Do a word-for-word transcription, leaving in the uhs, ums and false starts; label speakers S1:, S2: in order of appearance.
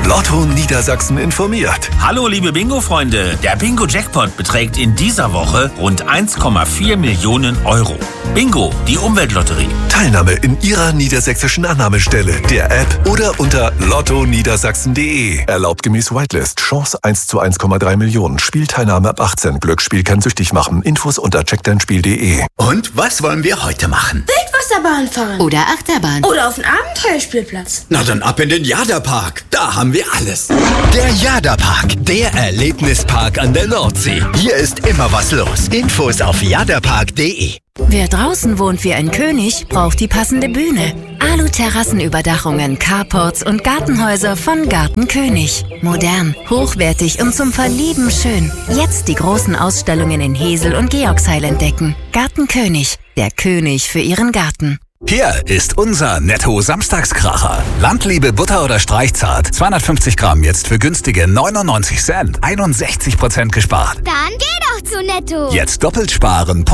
S1: Lotto Niedersachsen informiert.
S2: Hallo liebe Bingo-Freunde, der Bingo-Jackpot beträgt in dieser Woche rund eins Komma vier Millionen Euro. Bingo, die Umweltlotterie.
S1: Teilnahme in Ihrer niedersächsischen Annahmestelle, der App oder unter lotto niedersachsen punkt de. Erlaubt gemäß Whitelist. Chance eins zu eins Komma drei Millionen. Spielteilnahme ab achtzehn. Glücksspiel kann süchtig machen. Infos unter check dein spiel punkt de.
S3: Und was wollen wir heute machen?
S4: Wildwasserbahn fahren.
S5: Oder Achterbahn.
S4: Oder auf den Abenteuerspielplatz.
S3: Na dann ab in den Jada-Park. Da haben wir alles. Der Jada-Park, der Erlebnispark an der Nordsee. Hier ist immer was los. Infos auf jadapark punkt de.
S5: Wer draußen wohnt wie ein König, braucht die passende Bühne. Alu-Terrassenüberdachungen, Carports und Gartenhäuser von Garten König. Modern, hochwertig und zum Verlieben schön. Jetzt die großen Ausstellungen in Hesel und Georgsheil entdecken. Garten König, der König für Ihren Garten.
S6: Hier ist unser Netto-Samstagskracher. Landliebe Butter oder Streichzart. zweihundertfünfzig Gramm jetzt für günstige neunundneunzig Cent. einundsechzig Prozent gespart.
S7: Dann geh doch zu Netto.
S6: Jetzt doppelt sparen.